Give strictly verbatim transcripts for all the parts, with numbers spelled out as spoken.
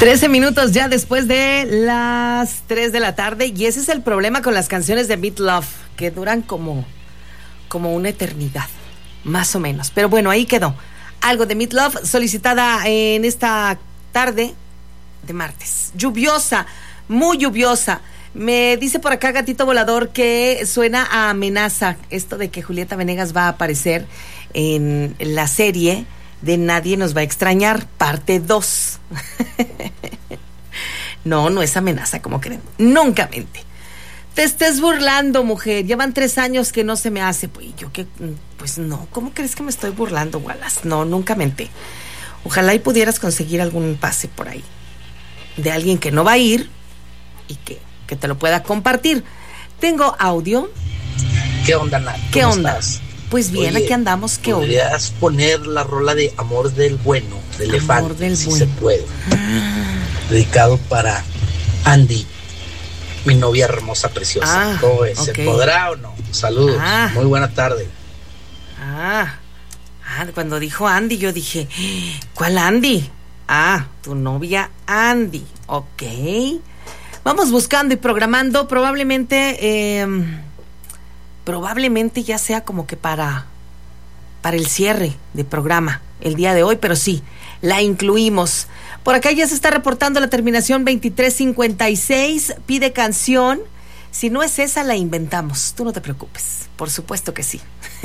trece minutos ya después de las tres de la tarde, y ese es el problema con las canciones de Meat Loaf, que duran como, como una eternidad, más o menos. Pero bueno, ahí quedó. Algo de Meat Loaf, solicitada en esta tarde de martes. Lluviosa, muy lluviosa. Me dice por acá Gatito Volador que suena a amenaza esto de que Julieta Venegas va a aparecer en la serie de Nadie nos va a extrañar, parte dos. No, no es amenaza, como creen. Nunca mente. Te estés burlando, mujer. Llevan tres años que no se me hace. Pues yo que, pues no. ¿Cómo crees que me estoy burlando, Wallace? No, nunca mente. Ojalá y pudieras conseguir algún pase por ahí de alguien que no va a ir y que, que te lo pueda compartir. Tengo audio. ¿Qué onda, Nat? ¿Qué onda? Estás? Pues bien, Oye, aquí andamos. ¿Qué onda? ¿Podrías poner la rola de Amor del Bueno, de Amor Elefante, del si Bueno. se puede? Dedicado para Andy, mi novia hermosa, preciosa. Ah, ¿Cómo ves? ok. ¿Se podrá o no? Saludos. Ah. Muy buena tarde. Ah, ah, cuando dijo Andy, yo dije, ¿cuál Andy? Ah, tu novia Andy. Ok. Vamos buscando y programando. Probablemente, eh, probablemente ya sea como que para, para el cierre de programa el día de hoy, pero sí, la incluimos. Por acá ya se está reportando la terminación veintitrés cincuenta y seis. Pide canción. Si no es esa, la inventamos. Tú no te preocupes. Por supuesto que sí.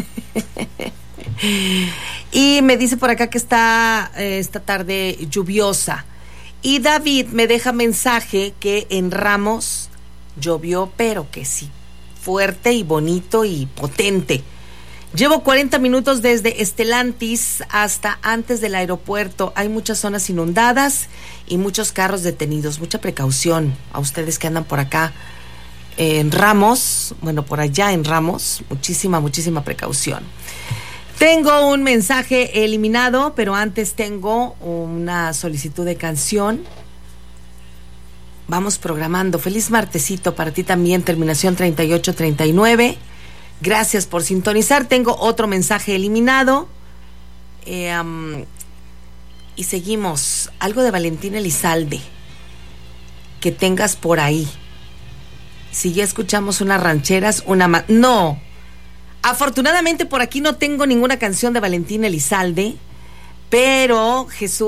Y me dice por acá que está eh, esta tarde lluviosa. Y David me deja mensaje que en Ramos llovió, pero que sí, fuerte y bonito y potente. Llevo cuarenta minutos desde Estelantis hasta antes del aeropuerto. Hay muchas zonas inundadas y muchos carros detenidos. Mucha precaución a ustedes que andan por acá en Ramos, bueno, por allá en Ramos. Muchísima, muchísima precaución. Tengo un mensaje eliminado, pero antes tengo una solicitud de canción. Vamos programando. Feliz martesito para ti también, terminación treinta y ocho treinta y nueve. Gracias por sintonizar. Tengo otro mensaje eliminado. Eh, um, y seguimos. Algo de Valentín Elizalde que tengas por ahí. Si ya escuchamos unas rancheras, una más. No. Afortunadamente por aquí no tengo ninguna canción de Valentín Elizalde, pero Jesús